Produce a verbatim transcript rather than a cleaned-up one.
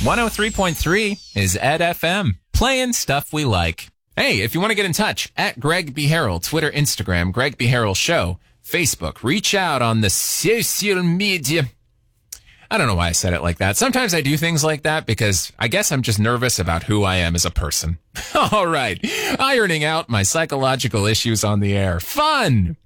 one oh three point three is Ed F M, playing stuff we like. Hey, if you want to get in touch, at Greg B. Harrell, Twitter, Instagram, Greg B. Harrell Show, Facebook, reach out on the social media. I don't know why I said it like that. Sometimes I do things like that because I guess I'm just nervous about who I am as a person. All right. Ironing out my psychological issues on the air. Fun!